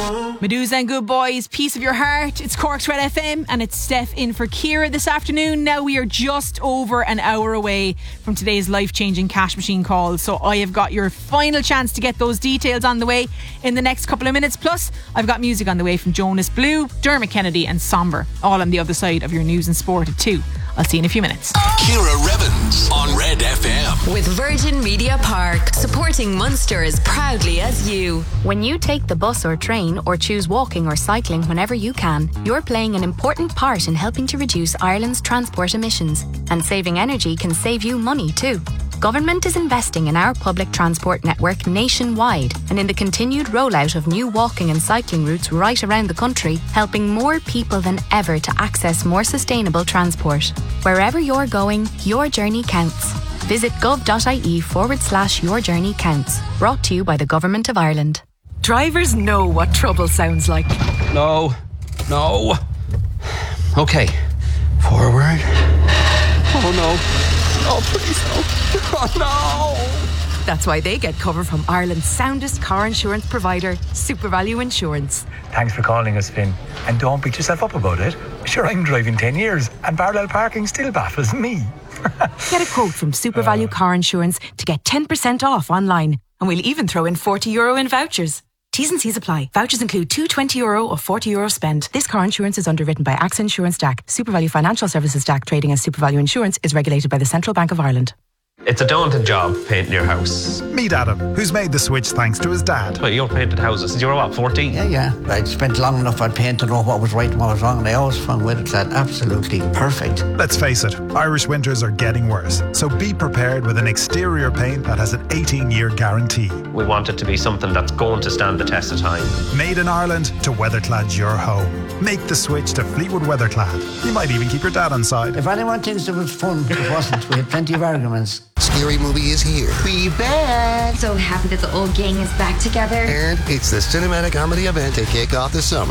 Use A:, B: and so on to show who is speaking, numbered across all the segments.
A: Medusa and Good Boys, Piece of Your Heart. It's Cork's Red FM and it's Steph in for Ciara this afternoon. Now we are just over an hour away from today's life-changing cash machine call, so I have got your final chance to get those details on the way in the next couple of minutes. Plus I've got music on the way from Jonas Blue, Dermot Kennedy and Somber, all on the other side of your news and sport at 2. I'll see you in a few minutes.
B: Ciara Revens on Red FM.
C: With Virgin Media Park, supporting Munster as proudly as you.
D: When you take the bus or train or choose walking or cycling whenever you can, you're playing an important part in helping to reduce Ireland's transport emissions. And saving energy can save you money too. Government is investing in our public transport network nationwide and in the continued rollout of new walking and cycling routes right around the country, helping more people than ever to access more sustainable transport. Wherever you're going, your journey counts. Visit gov.ie/your journey counts. Brought to you by the Government of Ireland.
E: Drivers know what trouble sounds like.
F: No. Okay. Forward. Oh no. Oh, please no. Oh no.
E: That's why they get cover from Ireland's soundest car insurance provider, SuperValue Insurance.
G: Thanks for calling us, Finn. And don't beat yourself up about it. Sure, I'm driving 10 years and parallel parking still baffles me.
E: Get a quote from SuperValue Car Insurance to get 10% off online. And we'll even throw in €40 in vouchers. T's and C's apply. Vouchers include two €20 or €40 spend. This car insurance is underwritten by AXA Insurance DAC. SuperValue Financial Services DAC, trading as SuperValue Insurance, is regulated by the Central Bank of Ireland.
H: It's a daunting job painting your house.
I: Meet Adam, who's made the switch thanks to his dad.
H: Well, you painted houses since you were what, 14?
J: Yeah. I'd spent long enough on paint to know what was right and what was wrong, and I always found Weatherclad absolutely perfect.
I: Let's face it, Irish winters are getting worse, so be prepared with an exterior paint that has an 18-year guarantee.
H: We want it to be something that's going to stand the test of time.
I: Made in Ireland to Weatherclad's your home. Make the switch to Fleetwood Weatherclad. You might even keep your dad on side.
J: If anyone thinks it was fun, it wasn't. We had plenty of arguments.
B: Scary Movie is here. Be back.
K: So happy that the old gang is back together.
B: And it's the cinematic comedy event to kick off the summer.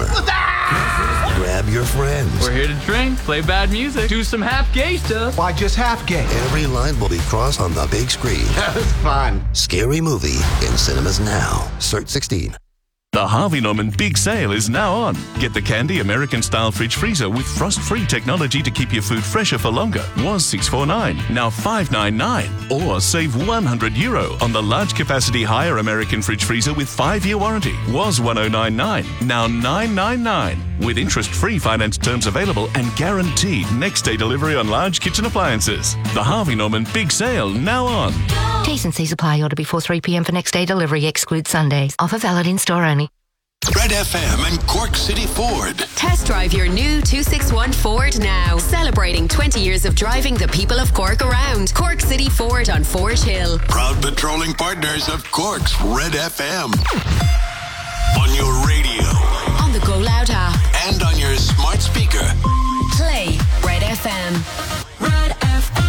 B: Grab your friends.
L: We're here to drink, play bad music, do some half gay stuff.
M: Why just half gay?
B: Every line will be crossed on the big screen.
M: That was fun.
B: Scary Movie in cinemas now. Cert 16.
N: The Harvey Norman Big Sale is now on. Get the Candy American-style fridge freezer with frost-free technology to keep your food fresher for longer. Was $649, now $599. Or save €100 on the large-capacity higher American fridge freezer with 5-year warranty. Was $1,099, now $999. With interest-free finance terms available and guaranteed next-day delivery on large kitchen appliances. The Harvey Norman Big Sale now on.
D: T's and C's apply. Order before 3 p.m. for next day delivery. Exclude Sundays. Offer valid in store only.
B: Red FM and Cork City Ford.
C: Test drive your new 261 Ford now. Celebrating 20 years of driving the people of Cork around. Cork City Ford on Forge Hill.
B: Proud patrolling partners of Cork's Red FM. On your radio.
C: On the Go Loud app.
B: And on your smart speaker.
C: Play Red FM. Red FM.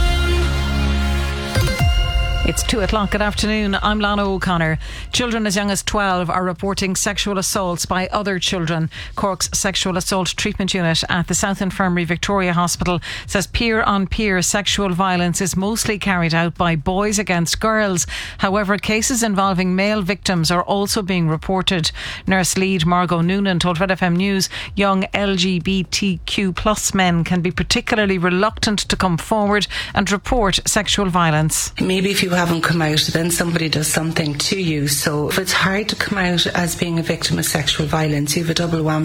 A: It's 2:00 good afternoon. I'm Lana O'Connor. Children as young as 12 are reporting sexual assaults by other children. Cork's Sexual Assault Treatment Unit at the South Infirmary Victoria Hospital says peer-on-peer sexual violence is mostly carried out by boys against girls. However, cases involving male victims are also being reported. Nurse lead Margot Noonan told Red FM News young LGBTQ plus men can be particularly reluctant to come forward and report sexual violence.
O: Maybe if you haven't come out, then somebody does something to you. So if it's hard to come out as being a victim of sexual violence, you have a double whammy.